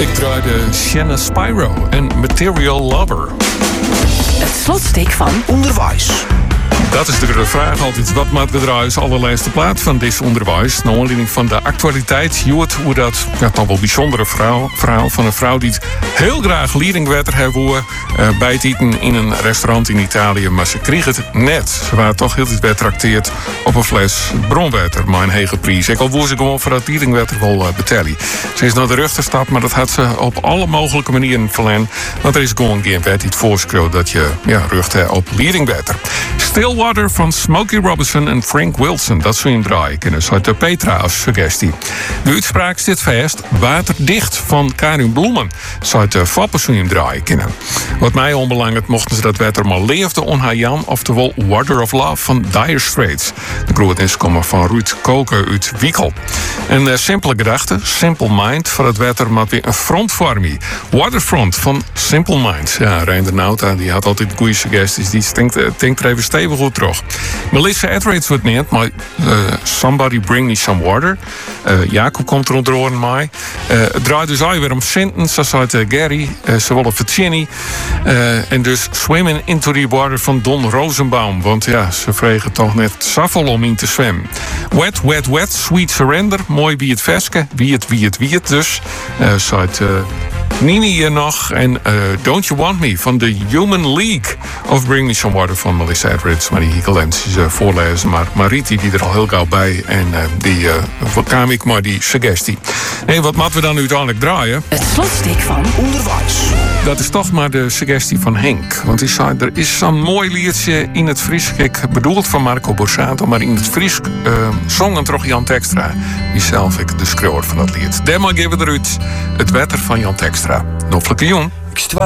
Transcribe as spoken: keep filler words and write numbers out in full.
Ik draaide Shanna Spyro en Material Lover. Het slotstuk van Onderwijs. Dat is de grote vraag altijd. Wat maakt de draaiers allerlaatste plaat van dit onderwijs? Naar aanleiding van de actualiteit. Je hoort hoe dat ja, toch wel bijzondere vrouw, verhaal van een vrouw die het heel graag leerlingwater heeft woer, uh, bij het eten in een restaurant in Italië. Maar ze kreeg het net. Ze waren toch heel tijd getrakteerd op een fles bronwater. Maar een hege prijs. Ik al woer ze gewoon voor dat leerlingwater wel uh, betalen. Ze is naar de rechterstap, maar dat had ze op alle mogelijke manieren verlenen. Want er is gewoon geen wet die het voorschreeuwt dat je ja, recht hebt op leerlingwater. Stillwater van Smokey Robinson en Frank Wilson. Dat zou je hem draaien kunnen. Uit de Petra als suggestie. De uitspraak zit vast. Waterdicht van Karin Bloemen. Zou de Foppen zou je hem draaien kunnen. Wat mij onbelangrijk mochten ze dat water maar leefde on haar Jan. Oftewel Water of Love van Dire Straits. De grootnis komen van Ruud Koker uit Wiekel. Een uh, simpele gedachte. Simple Mind. Voor het water maar weer een front vormen. Waterfront van Simple Mind. Ja, Reinder Nauta die had altijd goede suggesties. Die denkt, uh, denkt er even stevig goed terug. Melissa Etheridge wordt niet, maar uh, Somebody Bring Me Some Water. Uh, Jacob komt er onder oren mij. Uh, het draait dus al weer om Sintens, dat zei uh, Gary. Uh, ze willen Virginie. Uh, en dus Swimming Into the Water van Don Rosenbaum. Want ja, ze vregen toch net saffel om in te zwemmen. Wet, Wet, Wet, Sweet Surrender. Mooi wie het veske. Wie het, wie het, wie het dus. Uh, zei uh, Nini hier nog. En uh, Don't You Want Me van The Human League. Of Bring Me Some Water van Melissa Etheridge. Maar die Hiekelens is uh, voorlezen. Maar Mariti die er al heel gauw bij. En uh, die uh, kwam ik maar die suggestie. Nee, wat moeten we dan uiteindelijk draaien? Het slotstuk van Onderwijs. Dat is toch maar de suggestie van Henk. Want hij zei, er is zo'n mooi liedje in het Fries. Ik bedoeld van Marco Borsato. Maar in het Fries uh, zongen toch Jan Tekstra. Die zelf ik de schreeuwer van dat lied. Demma geven we eruit. Het wetter van Jan Tekstra. Noffelijke jong.